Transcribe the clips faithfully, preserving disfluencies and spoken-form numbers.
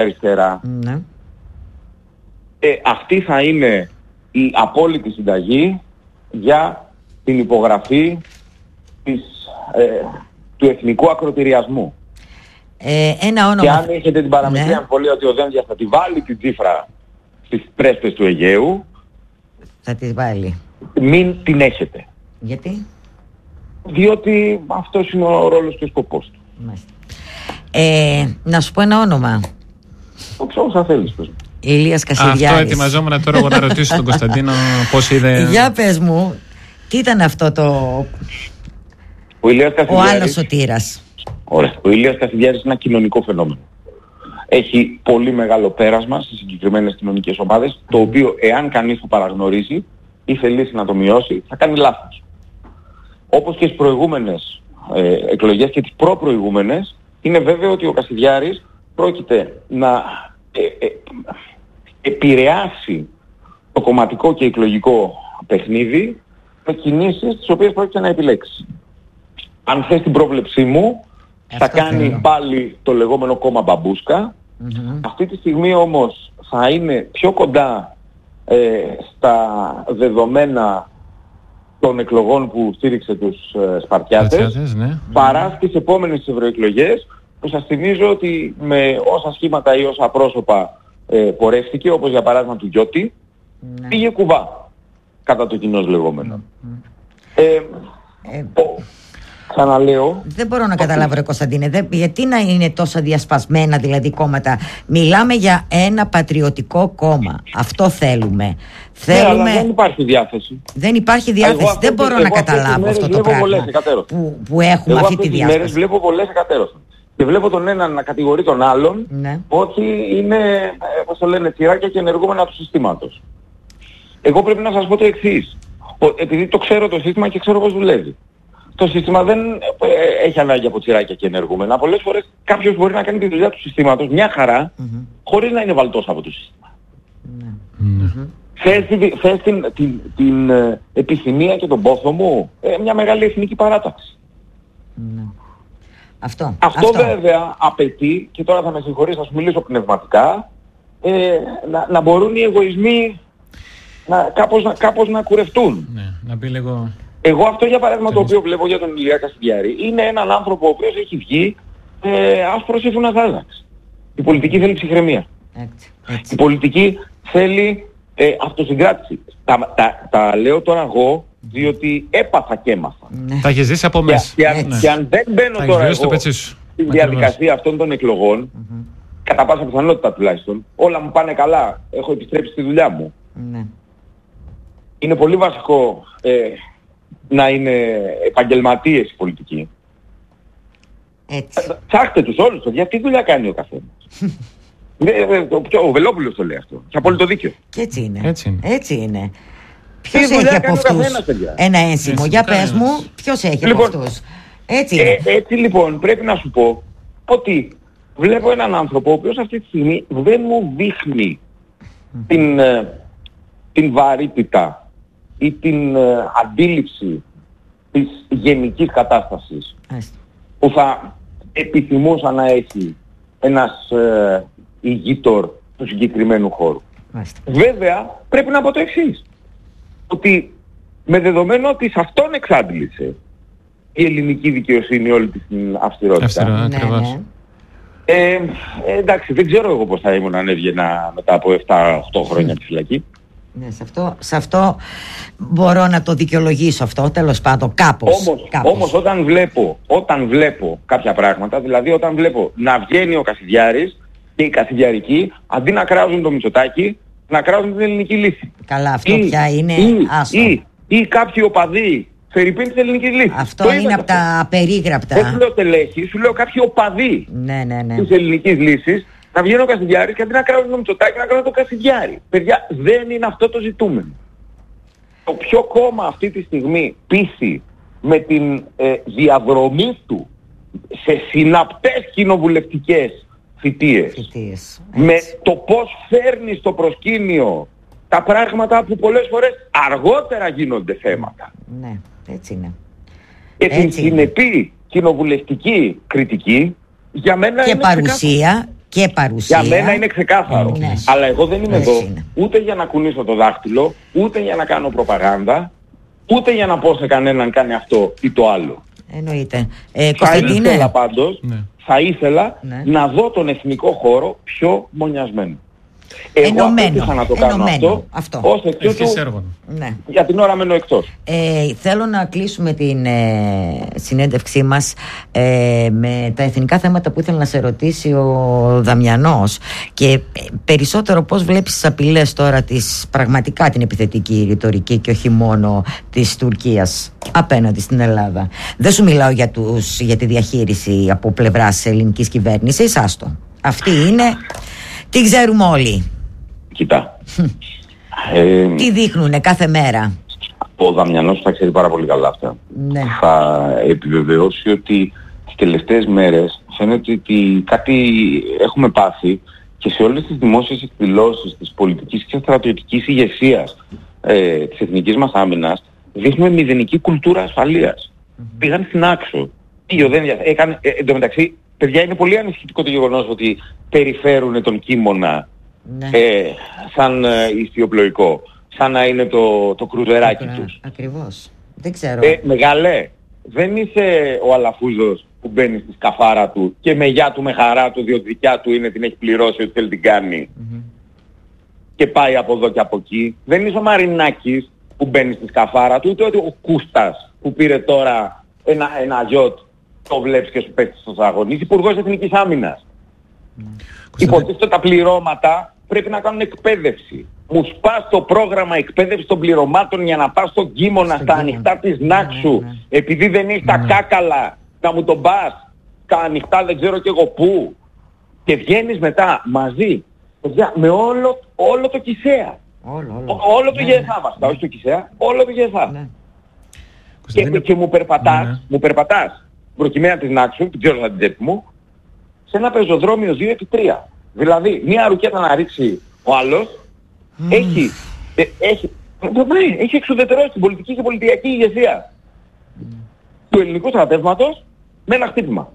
αριστερά, Ναι. ε, αυτή θα είναι η απόλυτη συνταγή για την υπογραφή της, ε, του εθνικού ακροτηριασμού. Ε, ένα όνομα... Και αν έχετε την παραμικρή ναι. αμφιβολία ότι ο Δένδιας θα τη βάλει την τσίφρα στις πρέσπες του Αιγαίου, θα τη βάλει. μην την έχετε. Γιατί? Διότι αυτός είναι ο ρόλος και ο σκοπός του. Ε, να σου πω ένα όνομα. Όποιο θα θέλεις. Ηλίας Κασιδιάρης. Αυτό ετοιμαζόμουν τώρα εγώ να ρωτήσω τον Κωνσταντίνο πώς είδε. Για πες μου, τι ήταν αυτό το... Ο Ηλίας Κασιδιάρης. Ο άλλος σωτήρας. Ωραία. Ο Ηλίας Κασιδιάρης είναι ένα κοινωνικό φαινόμενο. Έχει πολύ μεγάλο πέρασμα στις συγκεκριμένες κοινωνικές ομάδες, mm. το οποίο εάν κανείς το παραγνωρίζει ή θελήσει να το μειώσει, θα κάνει λάθος. Όπως και στις προηγούμενες ε, εκλογές και τις προπροηγούμενες, είναι βέβαιο ότι ο Κασιδιάρης πρόκειται να ε, ε, επηρεάσει το κομματικό και εκλογικό παιχνίδι με κινήσεις τις οποίες πρόκειται να επιλέξει. Αν θες την πρόβλεψή μου, θα κάνει θέλω. πάλι το λεγόμενο κόμμα μπαμπούσκα. Mm-hmm. Αυτή τη στιγμή όμως θα είναι πιο κοντά ε, στα δεδομένα των εκλογών που στήριξε τους ε, Σπαρτιάτες, ναι. παρά στις επόμενες ευρωεκλογές, που σας θυμίζω ότι με όσα σχήματα ή όσα πρόσωπα ε, πορεύτηκε, όπως για παράδειγμα του Γιώτη, ναι. πήγε κουβά κατά το κοινός λεγόμενο. Mm-hmm. Ε, ε, ο, Ξαναλέω. Δεν μπορώ να καταλάβω, ρε Κωνσταντίνε, δε, γιατί να είναι τόσα διασπασμένα δηλαδή κόμματα. Μιλάμε για ένα πατριωτικό κόμμα. Αυτό θέλουμε. Ναι, θέλουμε... αλλά δεν υπάρχει διάθεση. Δεν υπάρχει διάθεση. Εγώ δεν μπορώ εγώ να καταλάβω αυτό το πράγμα που, που έχουμε εγώ αυτή τη διάσταση. Εγώ βλέπω πολλές εκατέρωσαν. Και βλέπω τον έναν να κατηγορεί τον άλλον, ναι. ότι είναι, πώς το λένε, τσιράκια και ενεργούμενα του συστήματος. Εγώ πρέπει να σας πω το εξής. Επειδή το ξέρω το σύστημα και ξέρω πώς δουλεύει. Το σύστημα δεν έχει ανάγκη από τσιράκια και ενεργούμενα. Πολλές φορές κάποιος μπορεί να κάνει τη δουλειά του συστήματος μια χαρά, mm-hmm. χωρίς να είναι βαλτός από το σύστημα. Mm-hmm. Θες, θες την, την, την, την ε, επιθυμία και τον πόθο μου, ε, μια μεγάλη εθνική παράταξη. Mm-hmm. Αυτό, αυτό, αυτό βέβαια απαιτεί, και τώρα θα με συγχωρείς, θα σου μιλήσω πνευματικά, ε, να, να μπορούν οι εγωισμοί να, κάπως, να, κάπως να κουρευτούν. Ναι, να πει λίγο... Εγώ αυτό για παράδειγμα το οποίο βλέπω για τον Ηλία Κασιδιάρη είναι έναν άνθρωπο ο οποίος έχει βγει ε, άσπρος ύφωνας άλλαξ. Η πολιτική θέλει ψυχραιμία. Έτσι, έτσι. Η πολιτική θέλει ε, αυτοσυγκράτηση. Τα, τα, τα λέω τώρα εγώ διότι έπαθα και έμαθα. Ναι. Τα έχεις ζήσει από μέσα. Και, και, ναι. και αν δεν μπαίνω θα τώρα εγώ στη διαδικασία αυτών των εκλογών, mm-hmm. κατά πάσα πιθανότητα τουλάχιστον, όλα μου πάνε καλά, έχω επιστρέψει στη δουλειά μου. Ναι. Είναι πολύ βασικό ε, να είναι επαγγελματίες οι πολιτικοί. Έτσι. Ψάχτε τους όλους, γιατί δουλειά κάνει ο καθένας. Ο Βελόπουλος το λέει αυτό. Και απόλυτο δίκιο. Και έτσι είναι. Έτσι είναι. Έτσι είναι. Ποιος έχει από αυτούς ένα ένσημο? Για πες μου, ποιος έχει λοιπόν, από αυτούς? Έτσι είναι. Ε, έτσι λοιπόν πρέπει να σου πω ότι βλέπω έναν άνθρωπο ο οποίος αυτή τη στιγμή δεν μου δείχνει mm. την, την βαρύτητα ή την uh, αντίληψη της γενικής κατάστασης Άς. που θα επιθυμούσα να έχει ένας uh, ηγείτορ του συγκεκριμένου χώρου. Άς. Βέβαια πρέπει να πω το εξής, ότι με δεδομένο ότι σε αυτόν εξάντλησε η ελληνική δικαιοσύνη όλη την αυστηρότητα. Αυστηρό, ακριβώς. Ε, ε, εντάξει, δεν ξέρω εγώ πώς θα ήμουν αν έβγαινα μετά από επτά οκτώ χρόνια τη φυλακή. Ναι, σε αυτό, σε αυτό μπορώ να το δικαιολογήσω αυτό, τέλος πάντων, κάπως. Όμως, κάπως. όμως όταν, βλέπω, όταν βλέπω κάποια πράγματα, δηλαδή όταν βλέπω να βγαίνει ο Κασιδιάρης και οι Κασιδιαρικοί, αντί να κράζουν το Μητσοτάκη, να κράζουν την ελληνική λύση. Καλά, αυτό ή, πια είναι ή, άστο. Ή, ή κάποιοι οπαδοί φερειπίν της ελληνικής λύσης. Αυτό το είναι από τα απερίγραπτα. Δεν σου λέω τελέχη, σου λέω κάποιοι οπαδοί ναι, ναι, ναι. της ελληνικής λύσης. Να βγαίνει ο Κασιδιάρης και αντί να κράζουν το Μητσοτάκη να κράζουν το Κασιδιάρη. Παιδιά, δεν είναι αυτό το ζητούμενο. Το ποιο κόμμα αυτή τη στιγμή πείθει με την ε, διαδρομή του σε συναπτές κοινοβουλευτικές θητείες, θητείες με το πώς φέρνει στο προσκήνιο τα πράγματα που πολλές φορές αργότερα γίνονται θέματα. Ναι, έτσι είναι. Και την συνεπή κοινοβουλευτική κριτική για μένα και είναι παρουσία ξεκάθαρο. και παρουσία. Για μένα είναι ξεκάθαρο. Ναι. Αλλά εγώ δεν είμαι Έτσι εδώ είναι. ούτε για να κουνήσω το δάχτυλο, ούτε για να κάνω προπαγάνδα, ούτε για να πω σε κανέναν κάνει αυτό ή το άλλο. Εννοείται. Ε, Θα Κωνσταντίνε. ήθελα πάντως, Ναι. θα ήθελα Ναι. να δω τον εθνικό χώρο πιο μονιασμένο. Εγώ Ενωμένο. απέτυχα να το κάνω Ενωμένο. αυτό, Αυτό. ως εκ τούτου Ευχής έργων. Ναι. για την ώρα μένω εκτός. Ε, θέλω να κλείσουμε την ε, συνέντευξή μας ε, με τα εθνικά θέματα που ήθελε να σε ρωτήσει ο Δαμιανός και ε, περισσότερο πώς βλέπεις τις απειλές τώρα της, πραγματικά την επιθετική ρητορική και όχι μόνο της Τουρκίας απέναντι στην Ελλάδα. Δεν σου μιλάω για, τους, για τη διαχείριση από πλευράς ελληνικής κυβέρνησης, άστο. Αυτή είναι, τι ξέρουμε όλοι. Κοίτα. ε, Τι δείχνουνε κάθε μέρα. ο Δαμιανός θα ξέρει πάρα πολύ καλά αυτά. Ναι. Θα επιβεβαιώσει ότι τις τελευταίες μέρες φαίνεται ότι κάτι έχουμε πάθει και σε όλες τις δημόσιες εκδηλώσεις της πολιτικής και στρατιωτικής ηγεσίας ε, της εθνικής μας άμυνας δείχνουμε μηδενική κουλτούρα ασφαλείας. Mm-hmm. Πήγαν στην άξο. Πήγε, δεν έκανε, ε, εν τω μεταξύ, παιδιά, είναι πολύ ανησυχητικό το γεγονός ότι περιφέρουν τον Κίμωνα Ναι. ε, σαν ε, ιστιοπλοϊκό. Σαν να είναι το, το κρουζεράκι Ακρα- τους. Ακριβώς. Δεν ξέρω. Ε, μεγάλε, δεν είσαι ο Αλαφούζος που μπαίνει στη σκαφάρα του και με γεια του, με χαρά του, διότι δικιά του είναι, την έχει πληρώσει, ότι θέλει την κάνει. Μμμ. Και πάει από εδώ και από εκεί. Δεν είσαι ο Μαρινάκης που μπαίνει στη σκαφάρα του, ούτε ο Κούστας που πήρε τώρα ένα, ένα γιότ, το βλέπεις και σου πέφτει στο σαγόνι. Είσαι υπουργός Εθνικής Άμυνας. Υποτίθεται τα πληρώματα πρέπει να κάνουν εκπαίδευση. Μου σπάς το πρόγραμμα εκπαίδευση των πληρωμάτων για να πας στον Κίμωνα, στα Κίμωνα. ανοιχτά της Νάξου, Ναι, ναι. επειδή δεν έχει τα κάκαλα, να μου τον πας στα ανοιχτά δεν ξέρω κι εγώ πού. Και βγαίνεις μετά μαζί, παιδιά, με όλο, όλο το Κισέα. Όλο, Ό, όλο. όλο το Ναι, ΓΕΘΑ βασικά, όχι το Κισέα, όλο το ΓΕΘΑ. Ναι. Και, Κωνσταντίνε, και μου περπατάς, Ναι. μου περπατάς προκυμαία της Νάξου, την ξέρω σαν την τσέπη μου, σε ένα πεζοδρόμιο δύο επί τρία. Δηλαδή, μία ρουκέτα να ρίξει ο άλλος, έχει, ε, έχει, ναι, έχει εξουδετερώσει την πολιτική και πολιτιακή ηγεσία του ελληνικού στρατεύματος με ένα χτύπημα.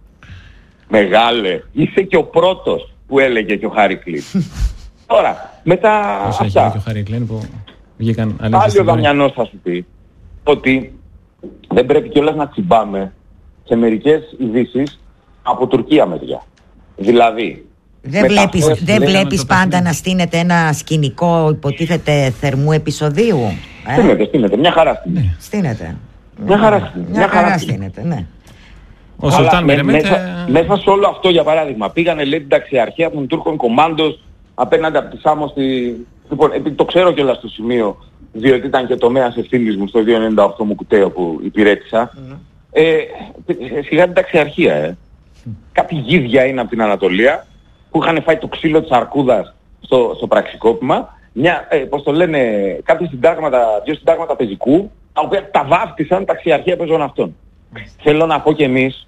Μεγάλε, είσαι και ο πρώτος που έλεγε και ο Χάρικλιν. Τώρα, μετά Όσο έχει και ο αυτά, Χαρικλέν που βγήκαν αλήθεια πάλι στην ο πορεία. Δαμιανός θα σου πει ότι δεν πρέπει κιόλας να τσιμπάμε σε μερικές ειδήσεις από Τουρκία μεριά. Δηλαδή, Δεν μετά βλέπεις, αυτό δεν λέγαμε βλέπεις το πάντα παιχνίδι. να στείνεται ένα σκηνικό υποτίθεται θερμού επεισοδίου. Ε? στείνεται, στείνεται, μια χαρά στείνεται. Στείνεται. Μια χαρά στείνεται. Μια χαρά στείνεται, ναι. Ο Αλλά Σουλτάν με- Μερεμέτ, μέσα, ε, μέσα σε όλο αυτό, για παράδειγμα, πήγανε λέει την ταξιαρχία των Τούρκων κομμάντος απέναντι από τη Σάμο στη... Λοιπόν, επειδή το ξέρω κιόλας στο σημείο, διότι ήταν και τομέας ευθύνης μου στο δύο ενενήντα οκτώ μου κουτέο που υπηρέτησα. Ε, σιγά την ταξιαρχία, ε. Κάποιοι γίδια είναι από την Ανατολία που είχαν φάει το ξύλο της αρκούδας στο, στο πραξικόπημα. Μια, ε, πώς το λένε, κάποια συντάγματα, δύο συντάγματα πεζικού, τα οποία τα βάφτισαν ταξιαρχία πεζών αυτών. Θέλω να πω κι εμείς,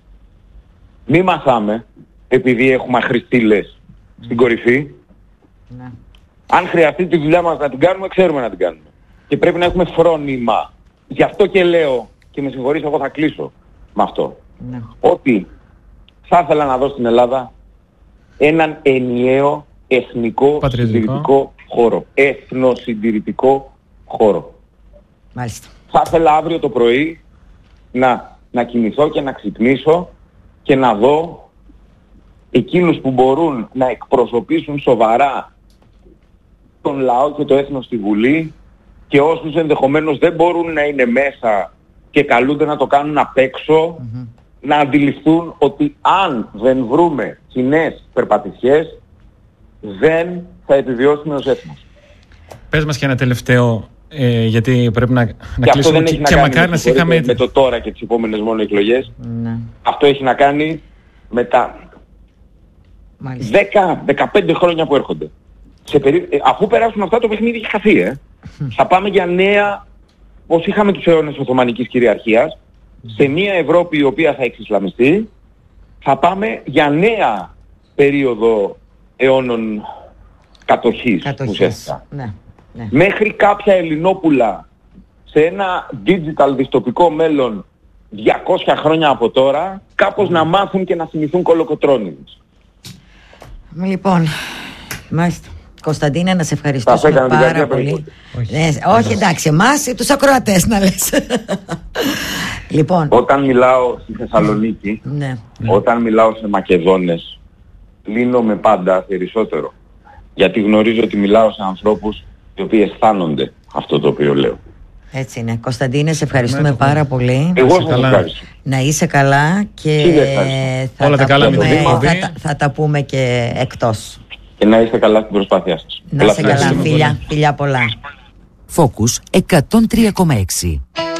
μη μαθάμε, επειδή έχουμε αχρηστήλες στην κορυφή. Ναι. Αν χρειαστεί τη δουλειά μας να την κάνουμε, ξέρουμε να την κάνουμε. Και πρέπει να έχουμε φρόνημα. Γι' αυτό και λέω, και με συγχωρείς, εγώ θα κλείσω με αυτό, Ναι. ότι θα ήθελα να δω στην Ελλάδα έναν ενιαίο εθνικό Πατριωτικό. συντηρητικό χώρο. Εθνοσυντηρητικό χώρο. Μάλιστα. Θα ήθελα αύριο το πρωί να, να κοιμηθώ και να ξυπνήσω και να δω εκείνους που μπορούν να εκπροσωπήσουν σοβαρά τον λαό και το έθνος στη Βουλή και όσους ενδεχομένως δεν μπορούν να είναι μέσα και καλούνται να το κάνουν απ' έξω, Μμμ. να αντιληφθούν ότι αν δεν βρούμε κοινές περπατησιές δεν θα επιβιώσουμε ως έθνος. πες μας και ένα τελευταίο, ε, γιατί πρέπει να, να Και αυτό κλείσουμε δεν και, έχει να και κάνει μακάρι να με, σε είχαμε... με το τώρα και τις επόμενες μόνο εκλογές. Ναι. Αυτό έχει να κάνει με τα Μάλιστα. δέκα με δεκαπέντε χρόνια που έρχονται. Σε περί... ε, αφού περάσουν αυτά το παιχνίδι έχει χαθεί, ε. Θα πάμε για νέα, ως είχαμε τους αιώνες Οθωμανικής κυριαρχίας, σε μια Ευρώπη η οποία θα εξισλαμιστεί, θα πάμε για νέα περίοδο αιώνων κατοχής, Κατοχής. ουσιαστικά. Ναι. Ναι. Μέχρι κάποια Ελληνόπουλα σε ένα digital δυστοπικό μέλλον διακόσια χρόνια από τώρα, κάπως να μάθουν και να θυμηθούν κολοκοτρώνης. Λοιπόν, μάλιστα. Κωνσταντίνε, να σε ευχαριστήσουμε πάρα πολύ. Όχι, ε, όχι εντάξει, εμάς ή τους ακροατές να λες. Λοιπόν. Όταν μιλάω στη Θεσσαλονίκη, ναι. όταν μιλάω σε Μακεδόνες, λύνομαι πάντα περισσότερο. Γιατί γνωρίζω ότι μιλάω σε ανθρώπους οι οποίοι αισθάνονται αυτό το οποίο λέω. Έτσι είναι. Κωνσταντίνε, σε ευχαριστούμε ναι, πάρα πολύ. Εγώ σας ευχαριστώ. Να είσαι καλά και θα, όλα τα καλά πούμε, θα, θα, θα τα πούμε και εκτός. Και να είστε καλά στην προσπάθειά σας. Να είστε καλά, φιλιά, φιλιά πολλά. Focus εκατόν τρία κόμμα έξι.